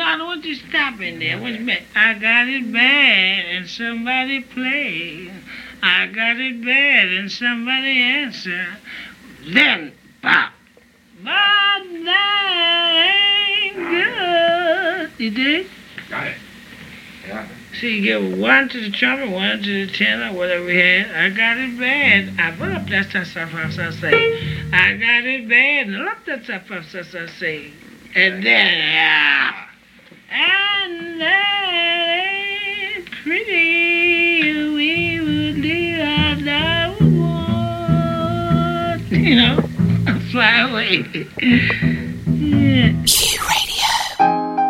I don't want you stopping there. What you mean? I got it bad and somebody play. I got it bad and somebody answer. Then, pop. But that ain't good. You dig? Got it. Yeah. So you give one to the trumpet, one to the tenor, whatever we had. I got it bad. I put up that stuff I say. I got it bad. And up that stuff I say. And then, and that ain't pretty. We would leave our love one. You know, fly away. Yeah.